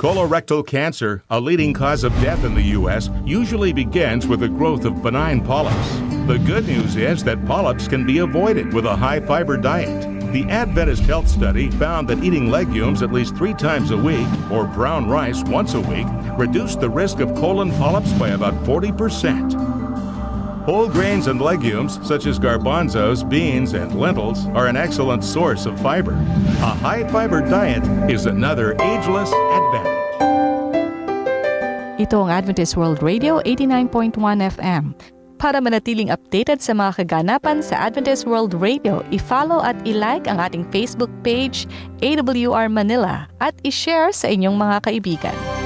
Colorectal cancer, a leading cause of death in the U.S., usually begins with the growth of benign polyps. The good news is that polyps can be avoided with a high-fiber diet. The Adventist Health Study found that eating legumes at least 3 times a week or brown rice once a week reduced the risk of colon polyps by about 40%. Whole grains and legumes, such as garbanzos, beans, and lentils, are an excellent source of fiber. A high-fiber diet is another ageless advantage. Ito ang Adventist World Radio 89.1 FM. Para manatiling updated sa mga kaganapan sa Adventist World Radio, i-follow at i-like ang ating Facebook page, AWR Manila, at i-share sa inyong mga kaibigan.